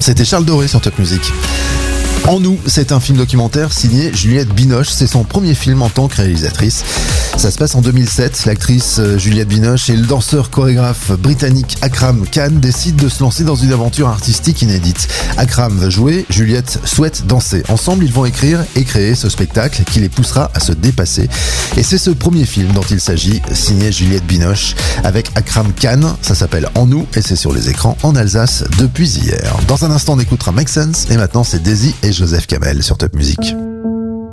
C'était Charles Doré sur Top Music. En nous, c'est un film documentaire signé Juliette Binoche. C'est son premier film en tant que réalisatrice. Ça se passe en 2007. L'actrice Juliette Binoche et le danseur chorégraphe britannique Akram Khan décident de se lancer dans une aventure artistique inédite. Akram veut jouer, Juliette souhaite danser. Ensemble, ils vont écrire et créer ce spectacle qui les poussera à se dépasser. Et c'est ce premier film dont il s'agit, signé Juliette Binoche, avec Akram Khan. Ça s'appelle En nous et c'est sur les écrans en Alsace depuis hier. Dans un instant, on écoutera Make Sense et maintenant c'est Daisy et Joseph Kamel sur Top Music.